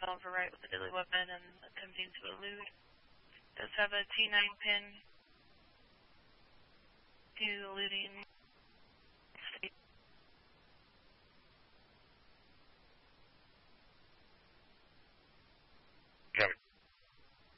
overwrite with a deadly weapon and attempting to elude. Does have a T9 pin to eluding